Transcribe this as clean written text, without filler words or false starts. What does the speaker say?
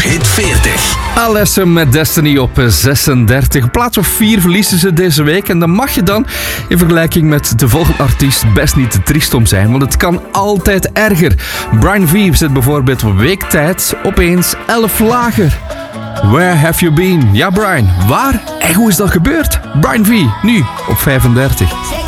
Hit 40. Alessa met Destiny op 36. Plaats of 4 verliezen ze deze week. En dan mag je dan in vergelijking met de volgende artiest best niet te triest om zijn. Want het kan altijd erger. Brian V zit bijvoorbeeld op weektijd opeens 11 lager. Where have you been? Ja, Brian, waar en hoe is dat gebeurd? Brian V, nu op 35.